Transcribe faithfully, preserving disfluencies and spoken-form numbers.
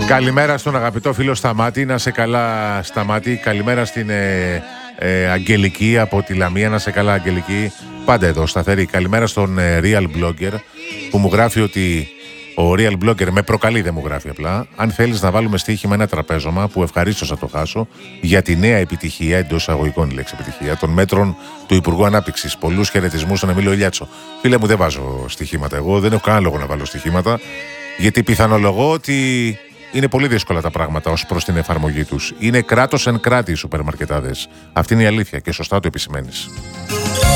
Καλημέρα στον αγαπητό φίλο Σταμάτη, να σε καλά Σταμάτη. Καλημέρα στην ε, ε, Αγγελική από τη Λαμία, να σε καλά Αγγελική. Πάντα εδώ σταθερή. Καλημέρα στον ε, Real Blogger που μου γράφει ότι ο Real Blogger με προκαλεί, δεν μου γράφει απλά. Αν θέλεις να βάλουμε στοίχημα ένα τραπέζωμα που ευχαρίστως θα το χάσω για τη νέα επιτυχία, εντός εισαγωγικών η λέξη επιτυχία, των μέτρων του Υπουργού Ανάπτυξης. Πολλούς χαιρετισμούς στον Εμίλιο Ηλιάτσο. Φίλε μου, δεν βάζω στοιχήματα. Εγώ δεν έχω κανένα λόγο να βάλω στοιχήματα, γιατί πιθανολογώ ότι είναι πολύ δύσκολα τα πράγματα ως προς την εφαρμογή τους. Είναι κράτος εν κράτη οι σούπερ μαρκετάδες. Αυτή είναι η αλήθεια και σωστά το επισημαίνεις.